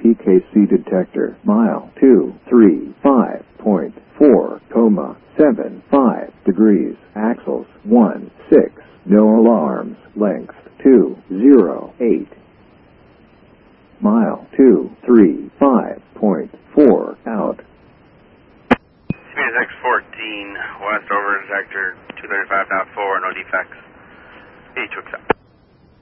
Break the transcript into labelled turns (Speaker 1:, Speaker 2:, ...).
Speaker 1: PKC detector. Mile 235.4,75 degrees. Axles 16. No alarms. Length 208. Mile 235.4 out.
Speaker 2: Speed X14, west over detector 235.4, no defects. Speed to accept.